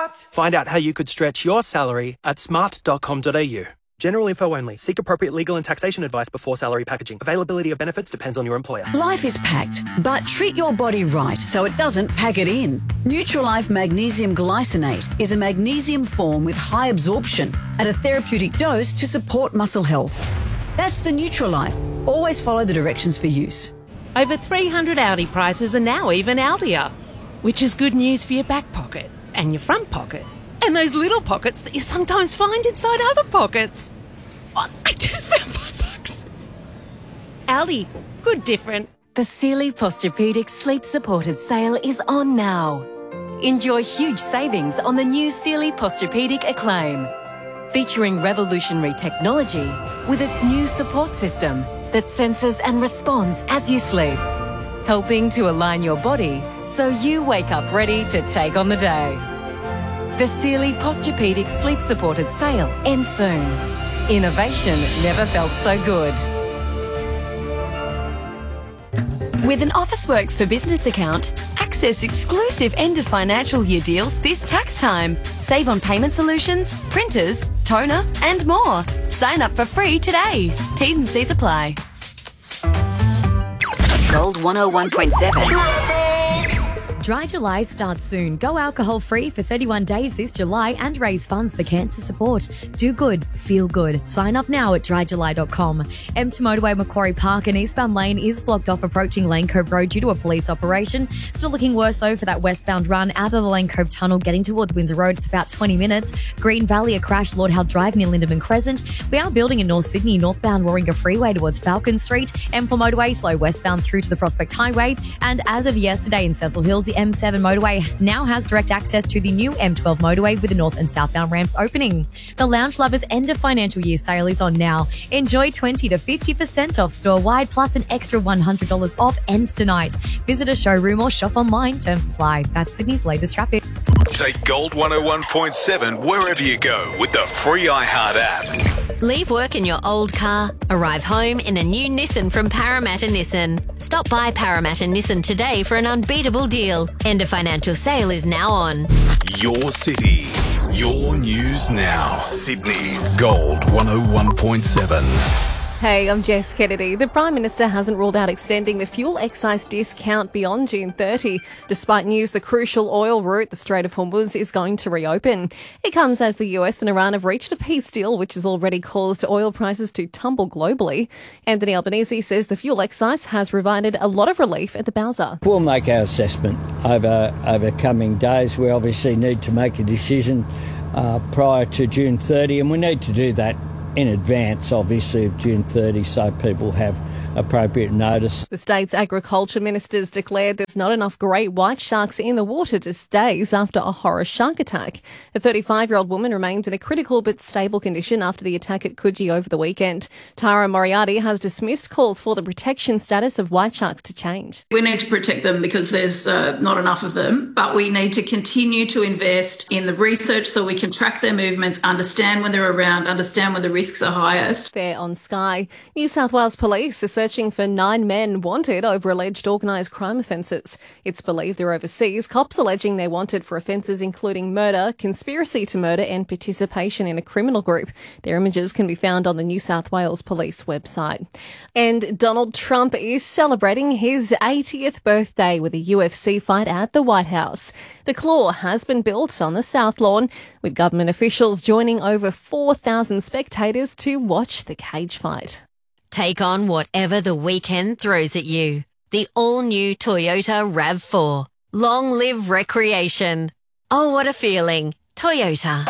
Smart! Find out how you could stretch your salary at smart.com.au. General info only. Seek appropriate legal and taxation advice before salary packaging. Availability of benefits depends on your employer. Life is packed, but treat your body right so it doesn't pack it in. Nutrilife Magnesium Glycinate is a magnesium form with high absorption at a therapeutic dose to support muscle health. That's the Nutrilife. Always follow the directions for use. Over 300 Audi prices are now even Audier, which is good news for your back pocket and your front pocket. And those little pockets that you sometimes find inside other pockets. Oh, I just found $5. Aldi, good different. The Sealy Posturepedic Sleep Supported sale is on now. Enjoy huge savings on the new Sealy Posturepedic Acclaim, featuring revolutionary technology with its new support system that senses and responds as you sleep, helping to align your body so you wake up ready to take on the day. The Sealy Posturepedic Sleep Supported sale ends soon. Innovation never felt so good. With an Officeworks for Business account, access exclusive end of financial year deals this tax time. Save on payment solutions, printers, toner, and more. Sign up for free today. T's and C's apply. Gold 101.7. Dry July starts soon. Go alcohol-free for 31 days this July and raise funds for cancer support. Do good, feel good. Sign up now at dryjuly.com. M2 Motorway Macquarie Park and eastbound lane is blocked off approaching Lane Cove Road due to a police operation. Still looking worse though for that westbound run out of the Lane Cove Tunnel getting towards Windsor Road. It's about 20 minutes. Green Valley, a crash, Lord Howe Drive near Lindeman Crescent. We are building in North Sydney, northbound Warringah Freeway towards Falcon Street. M4 Motorway slow westbound through to the Prospect Highway. And as of yesterday in Cecil Hills, the M7 motorway now has direct access to the new M12 motorway with the north and southbound ramps opening. The Lounge Lovers end of financial year sale is on now. Enjoy 20 to 50% off store-wide plus an extra $100 off ends tonight. Visit a showroom or shop online. Terms apply. That's Sydney's latest traffic. Take Gold 101.7 wherever you go with the free iHeart app. Leave work in your old car. Arrive home in a new Nissan from Parramatta Nissan. Stop by Parramatta Nissan today for an unbeatable deal. End of financial sale is now on. Your city, your news now. Sydney's Gold 101.7. Hey, I'm Jess Kennedy. The Prime Minister hasn't ruled out extending the fuel excise discount beyond June 30, despite news the crucial oil route, the Strait of Hormuz, is going to reopen. It comes as the US and Iran have reached a peace deal, which has already caused oil prices to tumble globally. Anthony Albanese says the fuel excise has provided a lot of relief at the Bowser. We'll make our assessment over coming days. We obviously need to make a decision prior to June 30, and we need to do that in advance, obviously, of June 30, so people have appropriate notice. The state's agriculture ministers declared there's not enough great white sharks in the water to days after a horror shark attack. A 35-year-old woman remains in a critical but stable condition after the attack at Coogee over the weekend. Tara Moriarty has dismissed calls for the protection status of white sharks to change. We need to protect them because there's not enough of them, but we need to continue to invest in the research so we can track their movements, understand when they're around, understand when the risks are highest. There on Sky, New South Wales Police are searching for 9 men wanted over alleged organised crime offences. It's believed they're overseas. Cops alleging they're wanted for offences including murder, conspiracy to murder and participation in a criminal group. Their images can be found on the New South Wales Police website. And Donald Trump is celebrating his 80th birthday with a UFC fight at the White House. The Claw has been built on the South Lawn, with government officials joining over 4,000 spectators to watch the cage fight. Take on whatever the weekend throws at you. The all-new Toyota RAV4. Long live recreation. Oh, what a feeling. Toyota.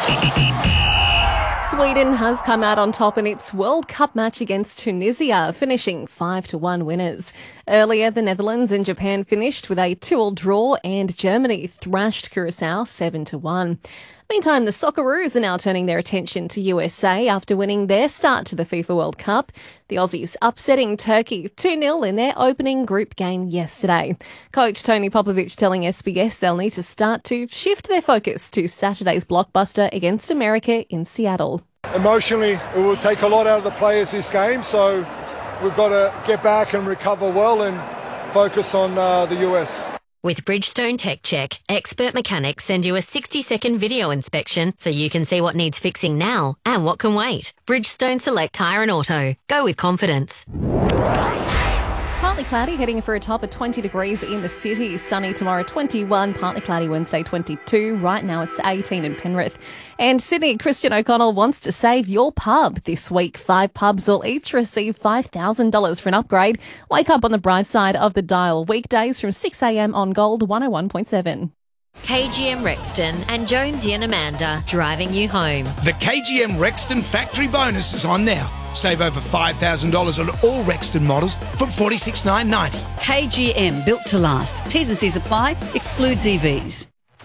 Sweden has come out on top in its World Cup match against Tunisia, finishing 5-1 winners. Earlier, the Netherlands and Japan finished with a 2-2 draw, and Germany thrashed Curacao 7-1. Meantime, the Socceroos are now turning their attention to USA after winning their start to the FIFA World Cup. The Aussies upsetting Turkey 2-0 in their opening group game yesterday. Coach Tony Popovich telling SBS they'll need to start to shift their focus to Saturday's blockbuster against America in Seattle. Emotionally, it will take a lot out of the players this game, so we've got to get back and recover well and focus on the US. With Bridgestone Tech Check, expert mechanics send you a 60-second video inspection so you can see what needs fixing now and what can wait. Bridgestone Select Tyre and Auto. Go with confidence. Partly cloudy, heading for a top of 20 degrees in the city. Sunny tomorrow, 21. Partly cloudy Wednesday, 22. Right now it's 18 in Penrith. And Sydney, Christian O'Connell wants to save your pub this week. 5 pubs will each receive $5,000 for an upgrade. Wake up on the bright side of the dial. Weekdays from 6 a.m. on Gold 101.7. KGM Rexton and Jonesy and Amanda driving you home. The KGM Rexton factory bonus is on now. Save over $5,000 on all Rexton models from $46,990. KGM, built to last. T's and C's apply. Excludes EVs.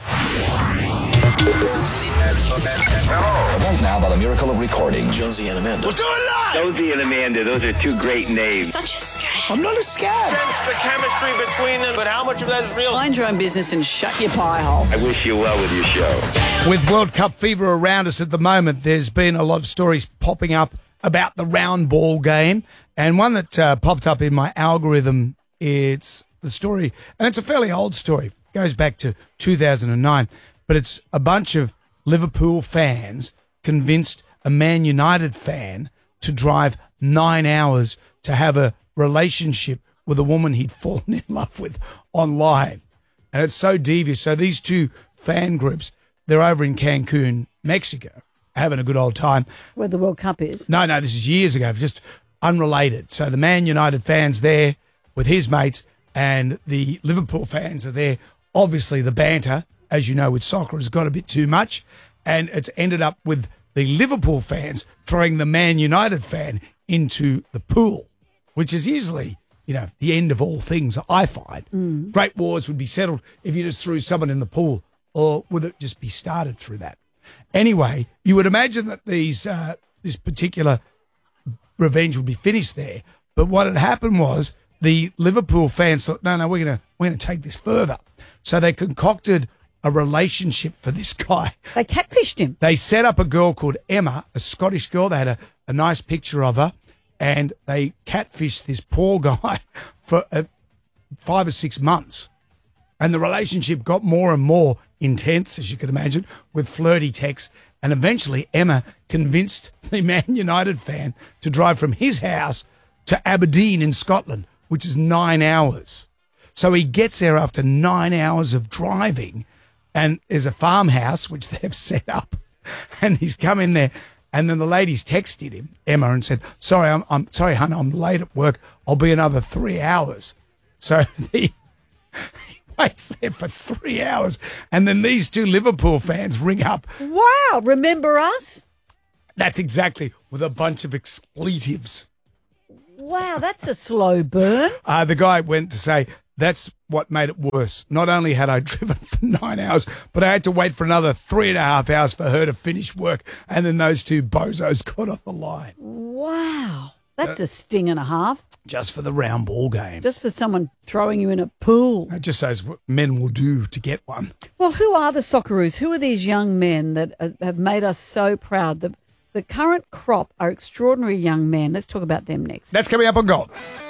Right now, by the miracle of recording, Jonesy and Amanda. We'll do it live! Jonesy and Amanda, those are 2 great names. Such a scam. I'm not a scam. Sense the chemistry between them, but how much of that is real? Mind your own business and shut your pie hole. I wish you well with your show. With World Cup fever around us at the moment, there's been a lot of stories popping up about the round ball game. And one that popped up in my algorithm, it's the story, and it's a fairly old story. It goes back to 2009, but it's a bunch of Liverpool fans convinced a Man United fan to drive 9 hours to have a relationship with a woman he'd fallen in love with online. And it's so devious. So these 2 fan groups, they're over in Cancun, Mexico, having a good old time. Where the World Cup is. No, this is years ago, just unrelated. So the Man United fans there with his mates and the Liverpool fans are there. Obviously the banter, as you know, with soccer has got a bit too much. And it's ended up with the Liverpool fans throwing the Man United fan into the pool, which is usually, the end of all things, I find. Great wars would be settled if you just threw someone in the pool, or would it just be started through that? Anyway, you would imagine that this particular revenge would be finished there. But what had happened was the Liverpool fans thought, no, we're gonna take this further. So they concocted a relationship for this guy. They catfished him. They set up a girl called Emma, a Scottish girl. They had a nice picture of her, and they catfished this poor guy for 5 or 6 months. And the relationship got more and more intense, as you can imagine, with flirty texts. And eventually Emma convinced the Man United fan to drive from his house to Aberdeen in Scotland, which is 9 hours. So he gets there after 9 hours of driving, and there's a farmhouse which they've set up, and he's come in there, and then the ladies texted him, Emma, and said, sorry, I'm sorry, hon, I'm late at work. I'll be another 3 hours. So he waits there for 3 hours, and then these 2 Liverpool fans ring up. Wow, remember us? That's exactly, with a bunch of expletives. Wow, that's a slow burn. The guy went to say, that's what made it worse. Not only had I driven for 9 hours, but I had to wait for another 3.5 hours for her to finish work. And then those 2 bozos got on the line. Wow. That's a sting and a half. Just for the round ball game. Just for someone throwing you in a pool. It just says what men will do to get one. Well, who are the Socceroos? Who are these young men that have made us so proud? The current crop are extraordinary young men. Let's talk about them next. That's coming up on Gold.